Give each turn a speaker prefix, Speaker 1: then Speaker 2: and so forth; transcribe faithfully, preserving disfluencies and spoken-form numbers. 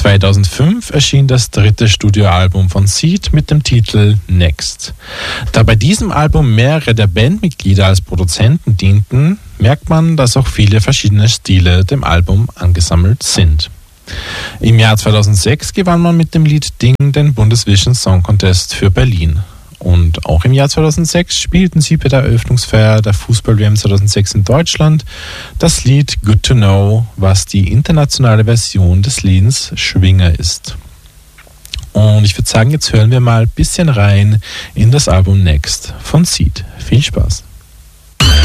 Speaker 1: zweitausendfünf erschien das dritte Studioalbum von Seeed mit dem Titel Next. Da bei diesem Album mehrere der Bandmitglieder als Produzenten dienten, merkt man, dass auch viele verschiedene Stile dem Album angesammelt sind. Im Jahr zweitausendsechs gewann man mit dem Lied Ding den Bundesvision Song Contest für Berlin. Und auch im Jahr zweitausendsechs spielten sie bei der Eröffnungsfeier der Fußball-W M zweitausendsechs in Deutschland das Lied Good to Know, was die internationale Version des Liedes Schwinger ist. Und ich würde sagen, jetzt hören wir mal ein bisschen rein in das Album Next von Seeed. Viel Spaß!